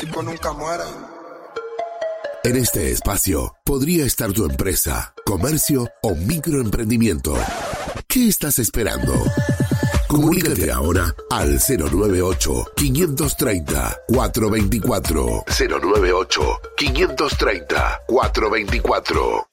tipo nunca muere. En este espacio podría estar tu empresa, comercio o microemprendimiento. ¿Qué estás esperando? Comunícate ahora al 098-530-424. 098-530-424.